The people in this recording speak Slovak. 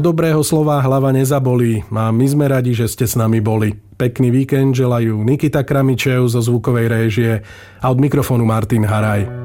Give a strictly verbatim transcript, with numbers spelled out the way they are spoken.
dobrého slova hlava nezabolí a my sme radi, že ste s nami boli. Pekný víkend želajú Nikita Kramičev zo zvukovej réžie a od mikrofónu Martin Haraj.